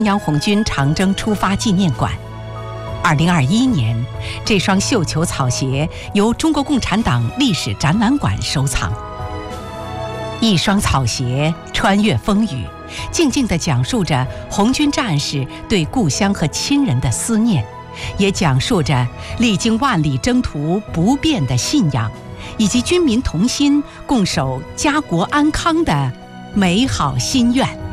阳红军长征出发纪念馆。2021年，这双绣球草鞋由中国共产党历史展览馆收藏。一双草鞋穿越风雨，静静地讲述着红军战士对故乡和亲人的思念，也讲述着历经万里征途不变的信仰，以及军民同心共守家国安康的美好心愿。